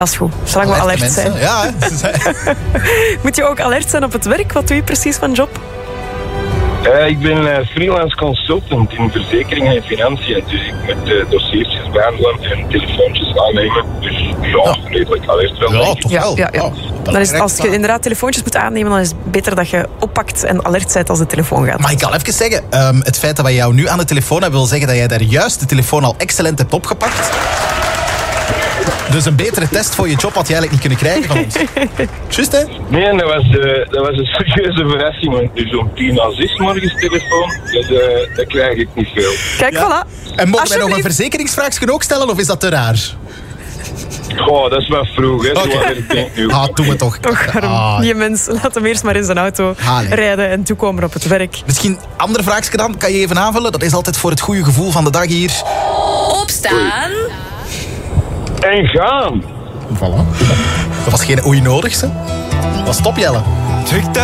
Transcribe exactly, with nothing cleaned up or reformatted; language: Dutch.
Dat is goed. Zolang we alert mensen. zijn. Ja, hè. Moet je ook alert zijn op het werk? Wat doe je precies van job? Uh, ik ben uh, freelance consultant in verzekeringen en financiën. Dus ik moet uh, dossiertjes behandelen en telefoontjes aannemen. Dus ja, Ja. redelijk alert wel. Ja, denk ik. toch Ja, wel. ja, ja. Dan is het, als je inderdaad telefoontjes moet aannemen, dan is het beter dat je oppakt en alert bent als de telefoon gaat. Mag ik al even zeggen, um, het feit dat wij jou nu aan de telefoon hebben, wil zeggen dat jij daar juist de telefoon al excellent hebt opgepakt. Dus een betere test voor je job had je eigenlijk niet kunnen krijgen van ons. Juist, hè? Nee, dat was, uh, dat was een serieuze verrassing. Want dus om tien à zes morgens telefoon, dat, uh, dat krijg ik niet veel. Kijk, Ja. voilà. En mogen wij nog een Alsjeblieft. verzekeringsvraagsje ook stellen, of is dat te raar? Goh, dat is wat vroeg, hè. Zo Oké. okay. ik denk nu. Ah, doen we toch. Toch, arm. Ah, Die mens, laat hem eerst maar in zijn auto Ah, nee. rijden en toekomen op het werk. Misschien andere vraagje dan, kan je even aanvullen? Dat is altijd voor het goede gevoel van de dag hier. Opstaan. En gaan! Voilà. Dat was geen oei nodig, hè? Dat was top, Jelle.